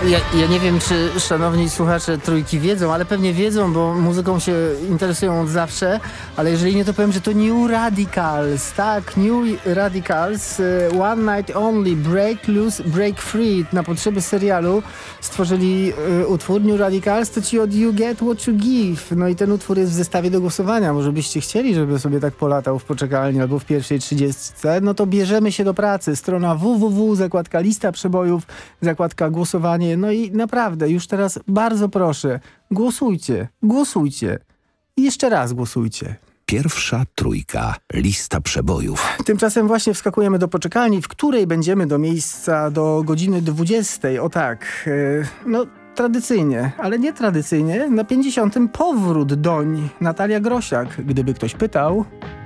Ja nie wiem, czy szanowni słuchacze Trójki wiedzą, ale pewnie wiedzą, bo muzyką się interesują od zawsze, ale jeżeli nie, to powiem, że to New Radicals, tak, New Radicals, One Night Only, Break Loose, Break Free, na potrzeby serialu stworzyli utwór New Radicals, to ci od You Get What You Give, no i ten utwór jest w zestawie do głosowania, może byście chcieli, żeby sobie tak polatał w poczekalni albo w pierwszej 30, no to bierzemy się do pracy, strona www, zakładka lista przebojów, zakładka głosowanie, no i naprawdę, już teraz bardzo proszę, głosujcie, głosujcie i jeszcze raz głosujcie. Pierwsza trójka, lista przebojów. Tymczasem właśnie wskakujemy do poczekalni, w której będziemy do miejsca do godziny 20. O tak, no tradycyjnie, ale nie tradycyjnie, na 50. powrót doń. Natalia Grosiak, gdyby ktoś pytał.